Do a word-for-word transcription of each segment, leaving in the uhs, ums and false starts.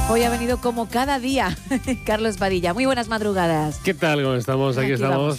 Hoy ha venido como cada día Carlos Padilla. Muy buenas madrugadas. ¿Qué tal? ¿Cómo estamos? Aquí, Aquí estamos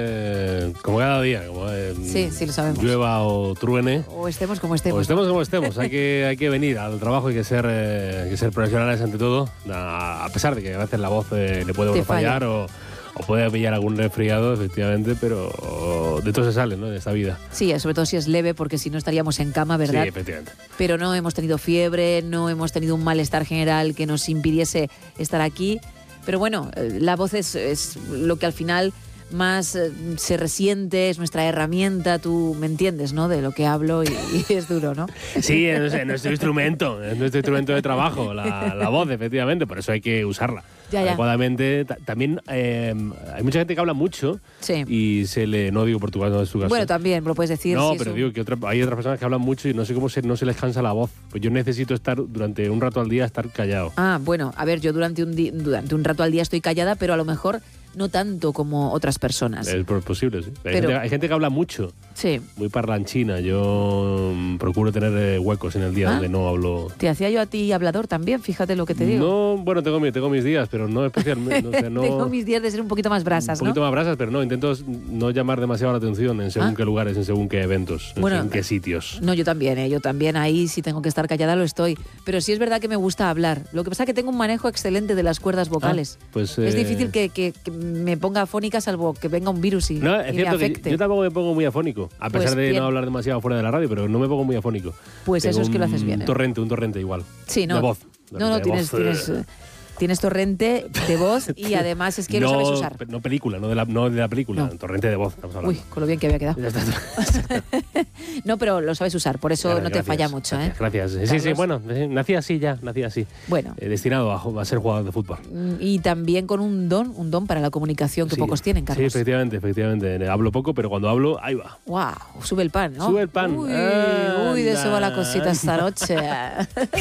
eh, como cada día. Como, eh, sí, sí, lo sabemos. Llueva o truene. O estemos como estemos. O estemos como estemos. hay, que, hay que venir al trabajo, hay que ser, eh, hay que ser profesionales ante todo. A, a pesar de que a veces la voz eh, le puede uno fallar o, o puede pillar algún resfriado, efectivamente, pero de todo se sale, ¿no? De esta vida. Sí, sobre todo si es leve, porque si no estaríamos en cama, ¿verdad? Sí, efectivamente. Pero no hemos tenido fiebre, no hemos tenido un malestar general que nos impidiese estar aquí. Pero bueno, la voz es, es lo que al final más se resiente, es nuestra herramienta, tú me entiendes, ¿no? De lo que hablo y, y es duro, ¿no? Sí, es, es nuestro instrumento, es nuestro instrumento de trabajo, la, la voz, efectivamente, por eso hay que usarla ya, ya. adecuadamente. También eh, hay mucha gente que habla mucho sí. y se le, no digo portugués, no es su caso. Bueno, también, lo puedes decir. No, sí, pero eso. digo que otra, hay otras personas que hablan mucho y no sé cómo se, no se les cansa la voz. Pues yo necesito estar durante un rato al día, estar callado. Ah, bueno, a ver, yo durante un, di- durante un rato al día estoy callada, pero a lo mejor no tanto como otras personas. Es posible, sí. Hay, Pero, gente, hay gente que habla mucho. Sí. Muy parlanchina. Yo um, procuro tener eh, huecos en el día ¿Ah? donde no hablo. Te hacía yo a ti hablador también, fíjate lo que te digo. No, bueno, tengo, mi, tengo mis días, pero no especialmente. No, o sea, no, tengo mis días de ser un poquito más brasas, Un poquito ¿no? más brasas, pero no, intento no llamar demasiado la atención en según ¿Ah? qué lugares, en según qué eventos, Bueno, en según qué sitios. No, yo también, ¿eh? yo también ahí si tengo que estar callada lo estoy. Pero sí es verdad que me gusta hablar. Lo que pasa es que tengo un manejo excelente de las cuerdas vocales. Ah, pues, es eh... difícil que, que, que me ponga afónica salvo que venga un virus y, no, es y cierto me afecte. que yo tampoco me pongo muy afónico, a pesar Pues de bien. no hablar demasiado fuera de la radio, pero no me pongo muy afónico. Pues Tengo eso es que lo un haces bien, ¿eh? torrente, un torrente igual. Sí, no. De voz. No, no, de tienes, voz. tienes, eh, tienes torrente de voz y además es que no, lo sabes usar. No película, no de la, no de la película, No. torrente de voz, estamos hablando. Uy, con lo bien que había quedado. Ya está. No, pero lo sabes usar, por eso Claro, no gracias, te falla mucho, ¿eh? Gracias. Sí, Carlos. sí, bueno, eh, nací así ya, nací así. Bueno. Eh, destinado a, a ser jugador de fútbol. Y también con un don, un don para la comunicación que Sí, pocos tienen, Carlos. Sí, efectivamente, efectivamente. Hablo poco, pero cuando hablo, ahí va. Wow, sube el pan, ¿no? Sube el pan. Uy, Anda. uy, de eso va la cosita esta noche.